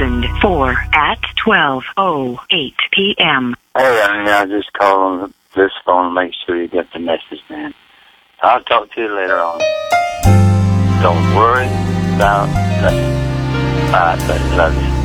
2004 at 12:08 p.m. Hey, I just called on this phone to make sure you get the message, man. I'll talk to you later on. Don't worry about nothing. All right, buddy. Love you.